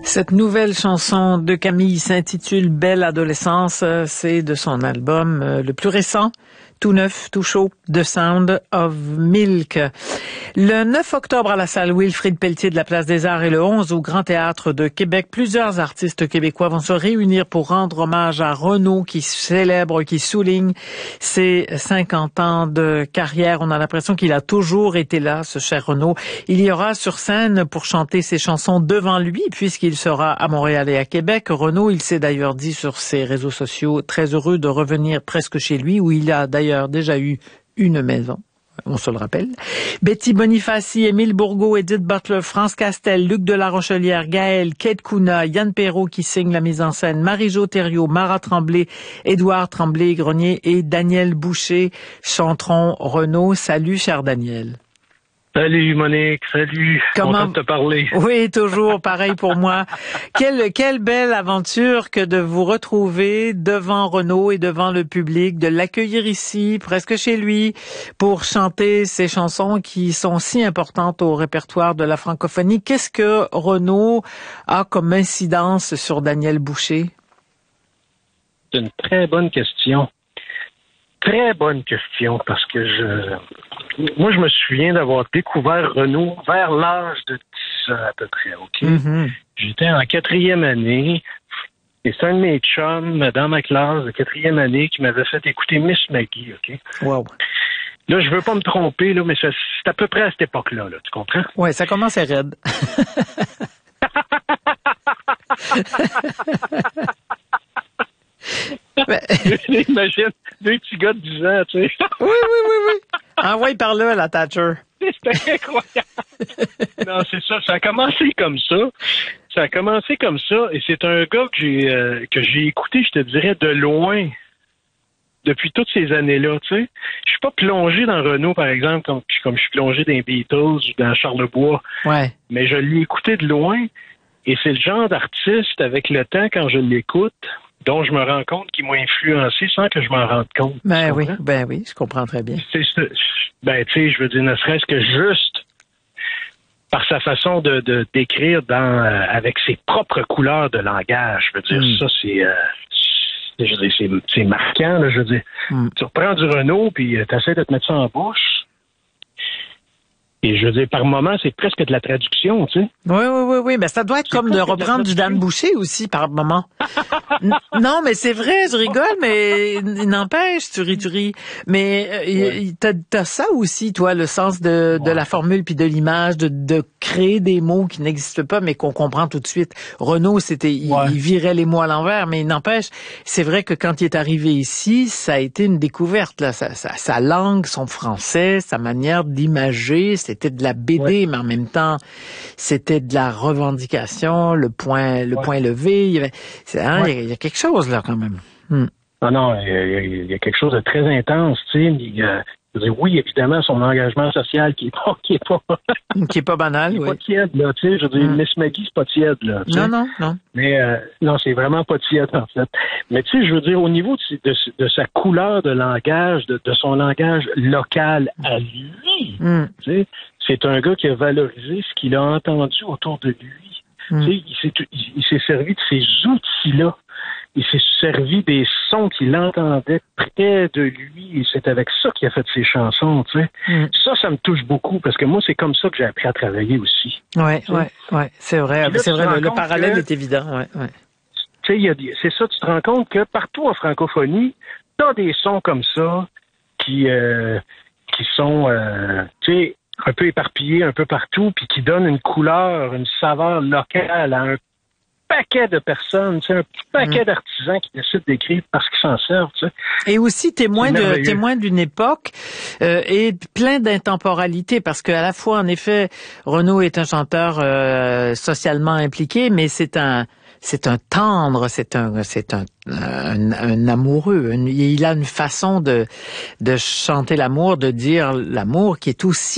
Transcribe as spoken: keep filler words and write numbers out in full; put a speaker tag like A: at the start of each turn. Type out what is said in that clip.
A: Cette nouvelle chanson de Camille s'intitule Belle Adolescence. C'est de son album le plus récent, tout neuf, tout chaud, The Sound of Milk. Le neuf octobre à la salle Wilfrid Pelletier de la Place des Arts et le onze au Grand Théâtre de Québec, plusieurs artistes québécois vont se réunir pour rendre hommage à Renaud qui célèbre, qui souligne ses cinquante ans de carrière. On a l'impression qu'il a toujours été là, ce cher Renaud. Il y aura sur scène pour chanter ses chansons devant lui, puisqu'il sera à Montréal et à Québec. Renaud, il s'est d'ailleurs dit sur ses réseaux sociaux très heureux de revenir presque chez lui, où il a d'ailleurs déjà eu une maison. On se le rappelle. Betty Bonifaci, Émile Bourgault, Edith Butler, France Castel, Luc de la Rochelière, Gaël, Kate Kuna, Yann Perrault qui signe la mise en scène, Marie-Jo Thériault, Mara Tremblay, Édouard Tremblay-Grenier et Daniel Boucher chanteront Renaud. Salut, cher Daniel.
B: Salut Monique, salut.
A: Comment...
B: Content de te parler.
A: Oui, toujours, pareil pour moi. Quelle, quelle belle aventure que de vous retrouver devant Renaud et devant le public, de l'accueillir ici, presque chez lui, pour chanter ces chansons qui sont si importantes au répertoire de la francophonie. Qu'est-ce que Renaud a comme incidence sur Daniel Boucher?
B: C'est une très bonne question. Très bonne question, parce que je... Moi, je me souviens d'avoir découvert Renaud vers l'âge de dix ans à peu près, OK? Mm-hmm. J'étais en quatrième année, et c'est un de mes chums dans ma classe de quatrième année qui m'avait fait écouter Miss Maggie, OK?
A: Wow.
B: Là, je veux pas me tromper, là, mais c'est à peu près à cette époque-là, là, tu comprends?
A: Ouais, ça commence à raide.
B: Imagine, deux petits gars de dix ans, tu sais.
A: Oui, oui, oui, oui. Envoie par là, la Thatcher.
B: C'était incroyable. Non, c'est ça. Ça a commencé comme ça. Ça a commencé comme ça. Et c'est un gars que j'ai euh, que j'ai écouté, je te dirais, de loin depuis toutes ces années-là, tu sais. Je suis pas plongé dans Renaud, par exemple, comme, comme je suis plongé dans les Beatles ou dans Charlebois.
A: Ouais.
B: Mais je l'ai écouté de loin. Et c'est le genre d'artiste, avec le temps, quand je l'écoute, dont je me rends compte qu'il m'a influencé sans que je m'en rende compte.
A: Ben oui, ben oui, je comprends très bien.
B: C'est, c'est, ben, tu sais, je veux dire, ne serait-ce que juste par sa façon de, de d'écrire dans euh, avec ses propres couleurs de langage. Je veux dire, mm. ça, c'est, euh, c'est, je veux dire, c'est, c'est marquant, là, je veux dire. Mm. Tu reprends du Renaud, puis euh, tu essaies de te mettre ça en bouche. Et je veux dire, par moment, c'est presque de la traduction, tu sais.
A: Oui, oui, oui, oui. Ben, ça doit être c'est comme de reprendre du Dan Boucher aussi, par moment. N- non, mais c'est vrai, je rigole, mais il n'empêche, tu ris, tu ris. Mais euh, ouais. t'as, t'as ça aussi, toi, le sens de, de ouais. la formule puis de l'image, de, de créer des mots qui n'existent pas, mais qu'on comprend tout de suite. Renaud, c'était, il, ouais. il virait les mots à l'envers, mais il n'empêche, c'est vrai que quand il est arrivé ici, ça a été une découverte, là. Sa, sa, sa langue, son français, sa manière d'imager, c'était de la B D, ouais. mais en même temps, c'était de la revendication, le point, le ouais. point levé. Il y avait, c'est, hein, ouais. il, y a, il y a quelque chose là quand même. Hmm.
B: Ah non, il y, a, il y a quelque chose de très intense, tu sais. Il y a, je veux dire, oui, évidemment, son engagement social qui est pas, qui est pas,
A: qui est pas banal,
B: qui est
A: oui.
B: pas tiède, là, tu sais. Je veux dire, hmm. Miss Maggie, c'est pas tiède, là.
A: Non, non, non.
B: Mais euh, non, c'est vraiment pas tiède en fait. Mais tu sais, je veux dire, au niveau de, de, de sa couleur de langage, de, de son langage local à lui, hmm. tu sais. C'est un gars qui a valorisé ce qu'il a entendu autour de lui. Mm. Tu sais, il, s'est, il, il s'est servi de ces outils-là. Il s'est servi des sons qu'il entendait près de lui. Et c'est avec ça qu'il a fait ses chansons. Tu sais. Mm. Ça, ça me touche beaucoup parce que moi, c'est comme ça que j'ai appris à travailler aussi.
A: Oui, oui, oui. C'est vrai. Là, c'est vrai. Le, le parallèle que, est évident. Ouais, ouais.
B: Tu sais, il y a, c'est ça. Tu te rends compte que partout en francophonie, t'as des sons comme ça qui, euh, qui sont, euh, tu sais, un peu éparpillé un peu partout, puis qui donne une couleur, une saveur locale à un paquet de personnes, tu sais, un petit paquet mmh. d'artisans qui décident d'écrire parce qu'ils s'en servent, tu sais.
A: Et aussi témoin de témoin d'une époque euh, et plein d'intemporalité, parce qu'à la fois, en effet, Renaud est un chanteur euh, socialement impliqué, mais c'est un c'est un tendre, c'est un c'est un un, un amoureux. Un, il a une façon de de chanter l'amour, de dire l'amour qui est aussi